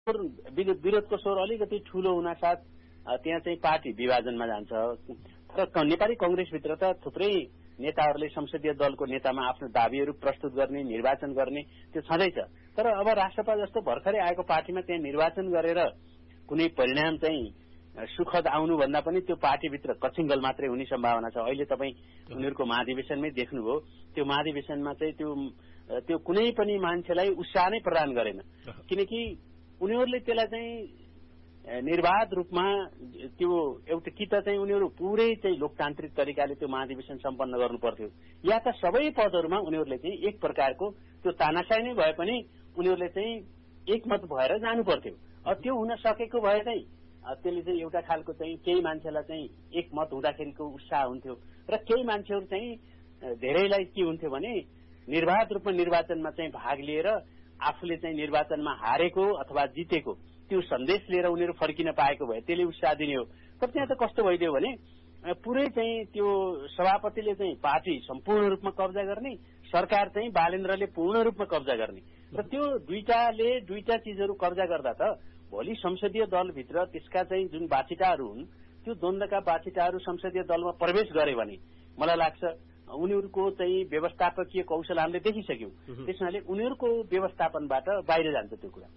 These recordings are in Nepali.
विरोधको स्वर अलिकति ठूलो हुनासाथ त्यहाँ चाहिँ पार्टी विभाजनमा जान्छ। तर नेपाली कंग्रेसभित्र त थुप्रै नेताहरूले संसदीय दलको नेतामा आफ्नो दाबीहरू प्रस्तुत गर्ने, निर्वाचन गर्ने त्यो छँदैछ। तर अब राष्ट्रपा जस्तो भर्खरै आएको पार्टीमा त्यहाँ निर्वाचन गरेर कुनै परिणाम चाहिँ सुखद आउनुभन्दा पनि त्यो पार्टीभित्र कचिङ्गल मात्रै हुने सम्भावना छ। अहिले तपाईँ उनीहरूको महाधिवेशनमै देख्नुभयो, त्यो महाधिवेशनमा चाहिँ त्यो कुनै पनि मान्छेलाई उत्साह नै प्रदान गरेन, किनकि उनीहरूले त्यसलाई चाहिँ निर्वाध रूपमा त्यो एउटा कि त चाहिँ उनीहरू पुरै चाहिँ लोकतान्त्रिक तरिकाले त्यो महाधिवेशन सम्पन्न गर्नु पर्थ्यो, या त सबै पदहरूमा उनीहरूले चाहिँ एक प्रकारको त्यो तानाशाही नै भए पनि उनीहरूले चाहिँ एकमत भएर जानु पर्थ्यो। त्यो हुन सकेको भए चाहिँ त्यसले चाहिँ एउटा खालको चाहिँ केही मान्छेलाई चाहिँ एकमत हुँदाखेरिको उत्साह हुन्थ्यो र केही मान्छेहरू चाहिँ धेरैलाई के हुन्थ्यो भने निर्वाध रूपमा निर्वाचनमा चाहिँ भाग लिएर आफूले चाहिँ निर्वाचनमा हारेको अथवा जितेको त्यो सन्देश लिएर उनीहरू फर्किन पाएको भए त्यसले उत्साह दिने हो। तर त्यहाँ त कस्तो भइदियो भने पुरै चाहिँ त्यो सभापतिले चाहिँ पार्टी सम्पूर्ण रूपमा कब्जा गर्ने, सरकार चाहिँ बालेन्द्रले पूर्ण रूपमा कब्जा गर्ने र त्यो दुईटा चीजहरू कब्जा गर्दा त भोलि संसदीय दलभित्र त्यसका चाहिँ जुन बाछिटाहरू हुन् त्यो द्वन्द्वका बाछिटाहरू संसदीय दलमा प्रवेश गरे भने मलाई लाग्छ उनीहरूको चाहिँ व्यवस्थापकीय कौशल हामीले देखिसक्यौं। त्यसैले उनीहरूको व्यवस्थापनबाट बाहिर जान्छ त्यो कुरा,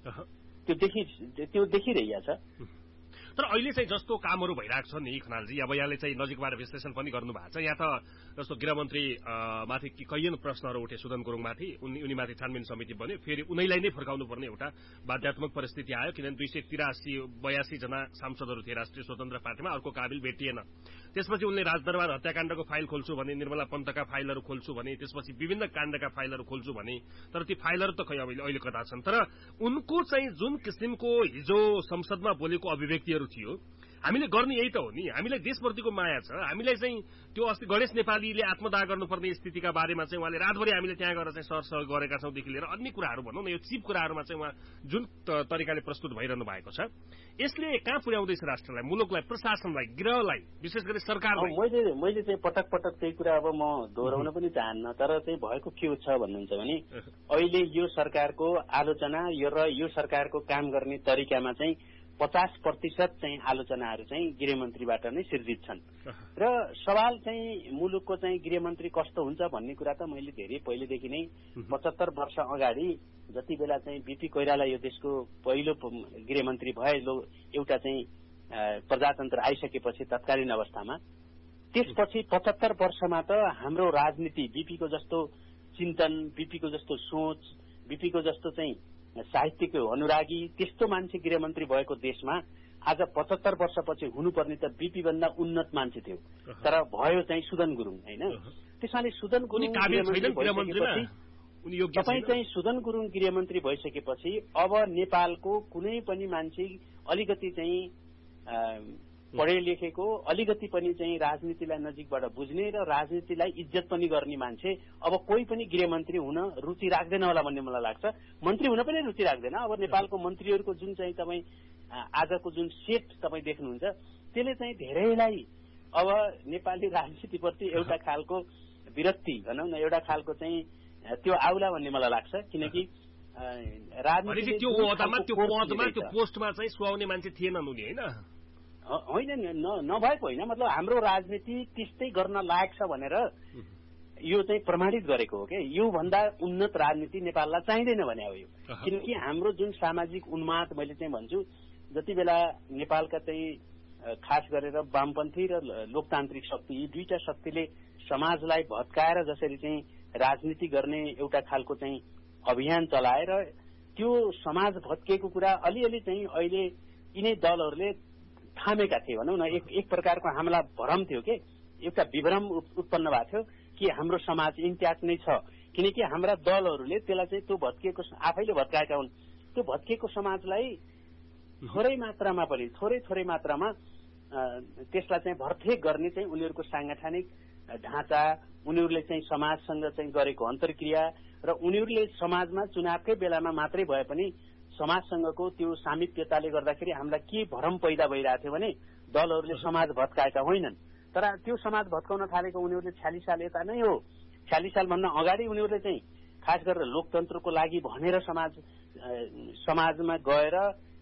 त्यो देखिरहेछ। तर अहिले चाहिँ जस्तो कामहरू भइरहेको छ नि खनालजी, अब यहाँले चाहिँ नजिकबाट विश्लेषण पनि गर्नु भएको छ। यहाँ त जस्तो गृहमन्त्री माथि कैयन प्रश्नहरू उठे सुदन गुरुङमाथि, उनीमाथि छानबिन समिति बन्यो, फेरि उनीलाई नै फर्काउनु पर्ने एउटा बाध्यात्मक परिस्थिति आयो, किनभने 282 जना सांसदहरू थिए राष्ट्रिय स्वतन्त्र पार्टीमा, अर्को काबिल भेटिएन। त्यसपछि उनले राजदरबार हत्याकाण्डको फाइल खोल्छु भने, निर्मला पन्तका फाइलहरू खोल्छु भने, त्यसपछि विभिन्न काण्डका फाइलहरू खोल्छु भने, तर ती फाइलहरू त खै अहिले कता छन्। तर उनको चाहिँ जुन किसिमको हिजो संसदमा बोलेको अभिव्यक्तिहरू थियो, हामीले गर्ने यही त हो नि, हामीलाई देशप्रतिको माया छ। हामीलाई चाहिँ त्यो अस्ति गणेश नेपालीले आत्मदाह गर्नुपर्ने स्थितिका बारेमा चाहिँ उहाँले रातभरि हामीले त्यहाँ गएर चाहिँ सरसह गरेका छौंदेखि लिएर अन्य कुराहरू भनौँ न, यो चिप कुराहरूमा चाहिँ उहाँ जुन तरिकाले प्रस्तुत भइरहनु भएको छ, यसले कहाँ पुर्याउँदैछ राष्ट्रलाई, मुलुकलाई, प्रशासनलाई, गृहलाई, विशेष गरी सरकारलाई? मैले चाहिँ पटक पटक त्यही कुरा अब म दोहोऱ्याउन पनि चाहन्न, तर चाहिँ भएको के छ भन्नुहुन्छ भने अहिले यो सरकारको आलोचना र यो सरकारको काम गर्ने तरिकामा चाहिँ 50% चाहिँ आलोचनाहरू चाहिँ गृहमन्त्रीबाट नै सिर्जित छन् र सवाल चाहिँ मुलुकको चाहिँ गृहमन्त्री कस्तो हुन्छ भन्ने कुरा त मैले धेरै पहिलेदेखि नै 75 वर्ष अगाडि जति बेला चाहिँ बीपी कोइराला यो देशको पहिलो गृहमन्त्री भए एउटा चाहिँ प्रजातन्त्र आइसकेपछि तत्कालीन अवस्थामा, त्यसपछि 75 वर्षमा त हाम्रो राजनीति बीपीको जस्तो चिन्तन, बीपीको जस्तो सोच, बीपीको जस्तो चाहिँ साहित्यको अनुरागी त्यस्तो मान्छे गृहमन्त्री भएको देशमा आज 75 वर्षपछि हुनुपर्ने त बीपी भन्दा उन्नत मान्छे थियो, तर भयो चाहिँ सुदन गुरुङ हैन। त्यसैले सुदन गुरुङ तपाईँ चाहिँ सुदन गुरुङ गृहमन्त्री भइसकेपछि अब नेपालको कुनै पनि मान्छे अलिकति चाहिँ पढे लेखेको, अलिकति पनि चाहिँ राजनीतिलाई नजिकबाट बुझ्ने र राजनीतिलाई इज्जत पनि गर्ने मान्छे अब कोही पनि गृहमन्त्री हुन रुचि राख्दैन होला भन्ने मलाई लाग्छ। मन्त्री हुन पनि रुचि राख्दैन। अब नेपालको मन्त्रीहरूको जुन चाहिँ तपाईँ आजको जुन सेट तपाईँ देख्नुहुन्छ त्यसले चाहिँ धेरैलाई अब नेपाली राजनीतिप्रति एउटा खालको विरक्ति भनौँ न, एउटा खालको चाहिँ त्यो आउला भन्ने मलाई लाग्छ, किनकि राजनीति त्यो पोस्टमा चाहिँ सुहाउने मान्छे थिएनन् उनी होइन नभएको होइन, मतलब हाम्रो राजनीति त्यस्तै गर्न लायक छ भनेर यो चाहिँ प्रमाणित गरेको हो कि यो भन्दा उन्नत राजनीति नेपाललाई चाहिँदैन भने हो यो। किनकि हाम्रो जुन सामाजिक उन्माद मैले चाहिँ भन्छु, जति बेला नेपालका चाहिँ खास गरेर वामपन्थी र लोकतान्त्रिक शक्ति यी दुईटा शक्तिले समाजलाई भत्काएर जसरी चाहिँ राजनीति गर्ने एउटा खालको चाहिँ अभियान चलाएर त्यो समाज भत्किएको कुरा अलिअलि चाहिँ अहिले यिनै दलहरूले थामेका थिए भनौँ न। एक प्रकारको हामीलाई भ्रम थियो कि एउटा विभ्रम उत्पन्न भएको थियो कि हाम्रो समाज इन्ट्याक्ट नै छ, किनकि हाम्रा दलहरूले त्यसलाई चाहिँ त्यो भत्किएको आफैले भत्काएका हुन्। त्यो भत्किएको समाजलाई थोरै मात्रामा पनि थोरै मात्रामा त्यसलाई चाहिँ भर्फेक गर्ने चाहिँ उनीहरूको सांगठनिक ढाँचा, उनीहरूले चाहिँ समाजसँग चाहिँ गरेको अन्तर्क्रिया र उनीहरूले समाजमा चुनावकै बेलामा मात्रै भए पनि समाजसँगको त्यो सामिप्यताले गर्दाखेरि हामीलाई के भ्रम पैदा भइरहेको थियो भने दलहरूले समाज भत्काएका होइनन्, तर त्यो समाज भत्काउन थालेको उनीहरूले 46 साल यता नै हो। 46 सालभन्दा अगाडि उनीहरूले चाहिँ खास गरेर लोकतन्त्रको लागि भनेर समाजमा गएर